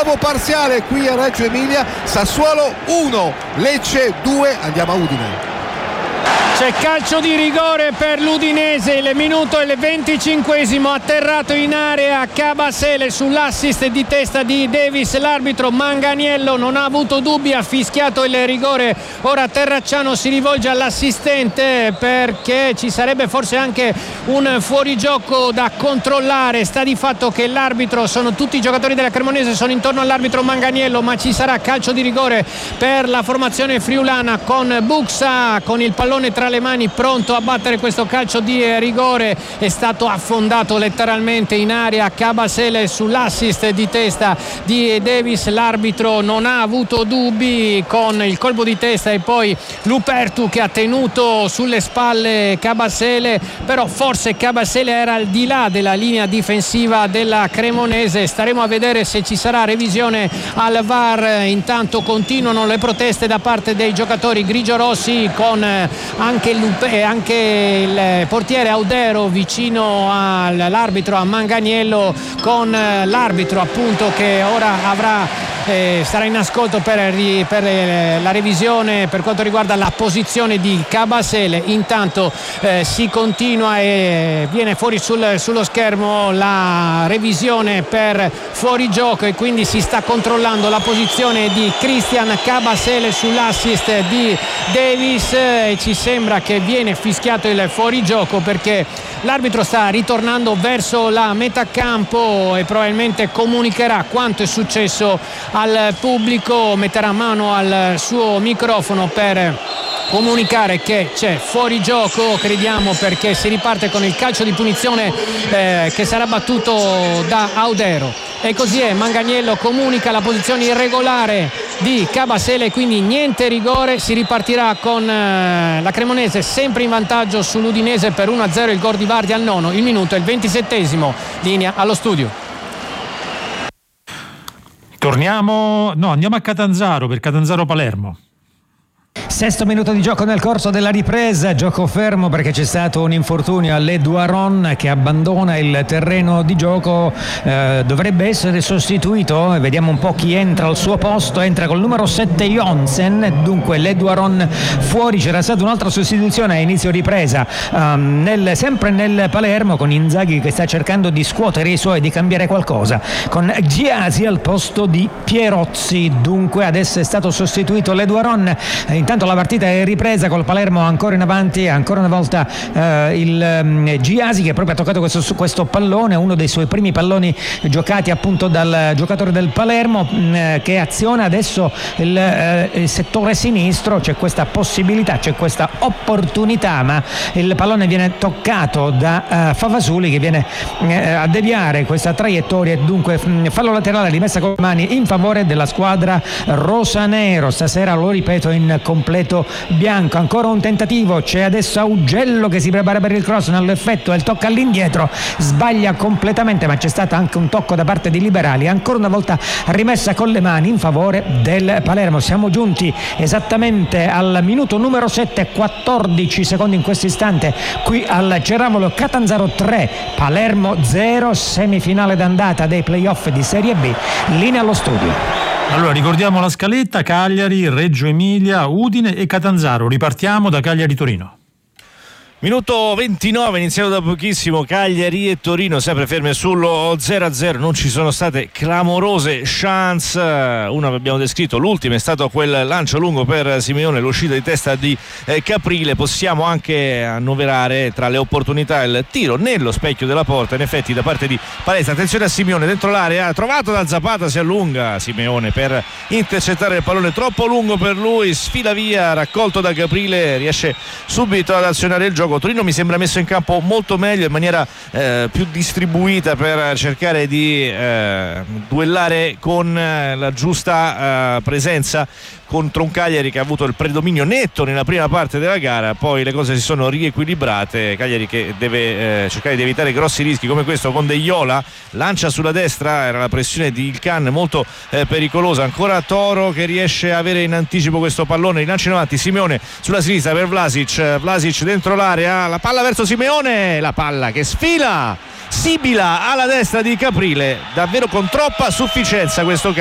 nuovo parziale qui a Reggio Emilia: Sassuolo 1, Lecce 2. Andiamo a Udine. C'è calcio di rigore per l'Udinese, il minuto è il 25esimo, atterrato in area Cabasele sull'assist di testa di Davis. L'arbitro Manganiello non ha avuto dubbi, ha fischiato il rigore. Ora Terracciano si rivolge all'assistente perché ci sarebbe forse anche un fuorigioco da controllare. Sta di fatto che l'arbitro, sono tutti i giocatori della Cremonese, sono intorno all'arbitro Manganiello, ma ci sarà calcio di rigore per la formazione friulana con Buxa con il pallone tra le mani, pronto a battere questo calcio di rigore. È stato affondato letteralmente in aria Cabasele sull'assist di testa di Davis. L'arbitro non ha avuto dubbi con il colpo di testa e poi Lupertu che ha tenuto sulle spalle Cabasele, però forse Cabasele era al di là della linea difensiva della Cremonese. Staremo a vedere se ci sarà revisione al VAR. Intanto continuano le proteste da parte dei giocatori grigiorossi, con anche il portiere Audero vicino all'arbitro, a Manganiello, con l'arbitro appunto che ora sarà in ascolto per la revisione per quanto riguarda la posizione di Cabasele. Intanto si continua e viene fuori sullo schermo la revisione per fuorigioco e quindi si sta controllando la posizione di Christian Cabasele sull'assist di Davis e ci sembra che viene fischiato il fuorigioco perché l'arbitro sta ritornando verso la metà campo e probabilmente comunicherà quanto è successo al pubblico, metterà mano al suo microfono per comunicare che c'è fuorigioco, crediamo, perché si riparte con il calcio di punizione che sarà battuto da Audero. E così è, Manganiello comunica la posizione irregolare di Cabasele, quindi niente rigore. Si ripartirà con la Cremonese sempre in vantaggio sull'Udinese per 1-0, il gol di Vardi al 9, il minuto è il 27esimo. Linea allo studio. Andiamo a Catanzaro per Catanzaro-Palermo. Sesto minuto di gioco nel corso della ripresa, gioco fermo perché c'è stato un infortunio all'Eduaron che abbandona il terreno di gioco, dovrebbe essere sostituito, vediamo un po' chi entra al suo posto. Entra col numero 7 Jonsen, dunque l'Eduaron fuori. C'era stata un'altra sostituzione a inizio ripresa sempre nel Palermo, con Inzaghi che sta cercando di scuotere i suoi, di cambiare qualcosa, con Giasi al posto di Pierozzi. Dunque adesso è stato sostituito l'Eduaron. Intanto la partita è ripresa col Palermo ancora in avanti, ancora una volta il Giasi che proprio ha toccato questo pallone, uno dei suoi primi palloni giocati appunto dal giocatore del Palermo, che aziona adesso il settore sinistro. C'è questa possibilità, c'è questa opportunità, ma il pallone viene toccato da Favasuli che viene a deviare questa traiettoria. Dunque fallo laterale, rimessa con le mani in favore della squadra rosanero. Stasera, lo ripeto, in completo bianco. Ancora un tentativo, c'è adesso Augello che si prepara per il cross, nell'effetto il tocca all'indietro, sbaglia completamente, ma c'è stato anche un tocco da parte di Liberali. Ancora una volta rimessa con le mani in favore del Palermo. Siamo giunti esattamente al minuto numero 7, 14 secondi in questo istante qui al Ceravolo. Catanzaro 3, Palermo 0, semifinale d'andata dei playoff di Serie B. Linea allo studio. Allora ricordiamo la scaletta: Cagliari, Reggio Emilia, Udine e Catanzaro. Ripartiamo da Cagliari-Torino. Minuto 29, iniziato da pochissimo. Cagliari e Torino sempre ferme sullo 0-0, non ci sono state clamorose chance. Una abbiamo descritto, l'ultima è stato quel lancio lungo per Simeone, l'uscita di testa di Caprile. Possiamo anche annoverare tra le opportunità il tiro nello specchio della porta, in effetti da parte di Palestra. Attenzione a Simeone dentro l'area, trovato da Zapata, si allunga Simeone per intercettare il pallone troppo lungo per lui, sfila via, raccolto da Caprile, riesce subito ad azionare il gioco. Torino mi sembra messo in campo molto meglio, in maniera più distribuita, per cercare di duellare con la giusta presenza contro un Cagliari che ha avuto il predominio netto nella prima parte della gara. Poi le cose si sono riequilibrate. Cagliari che deve cercare di evitare grossi rischi come questo con De Iola, lancia sulla destra, era la pressione di Ilkan molto pericolosa. Ancora Toro che riesce a avere in anticipo questo pallone, rilancia in avanti Simeone sulla sinistra per Vlasic dentro l'area, la palla verso Simeone, la palla che sfila, sibila alla destra di Caprile, davvero con troppa sufficienza questo